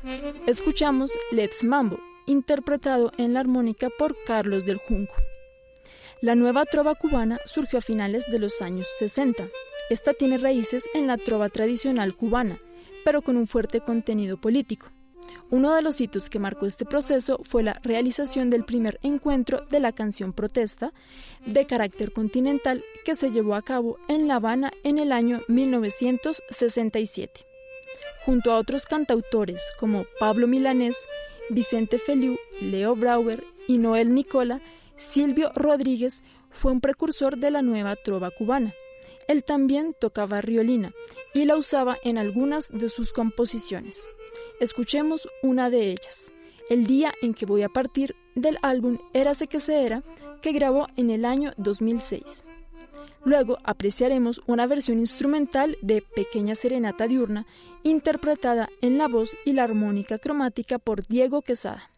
Escuchamos Let's Mambo, interpretado en la armónica por Carlos del Junco. La nueva trova cubana surgió a finales de los años 60. Esta tiene raíces en la trova tradicional cubana, pero con un fuerte contenido político. Uno de los hitos que marcó este proceso fue la realización del primer encuentro de la canción protesta de carácter continental que se llevó a cabo en La Habana en el año 1967. Junto a otros cantautores como Pablo Milanés, Vicente Feliu, Leo Brauer y Noel Nicola, Silvio Rodríguez fue un precursor de la nueva trova cubana. Él también tocaba riolina y la usaba en algunas de sus composiciones. Escuchemos una de ellas, El día en que voy a partir, del álbum Érase que se era, que grabó en el año 2006. Luego apreciaremos una versión instrumental de Pequeña Serenata Diurna, interpretada en la voz y la armónica cromática por Diego Quesada.